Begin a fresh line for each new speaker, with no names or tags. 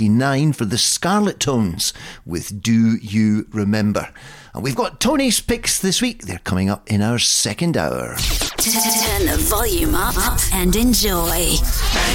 1959 for the Scarlet Tones with Do You Remember? And we've got Tony's picks this week. They're coming up in our second hour.
Turn the volume up and enjoy.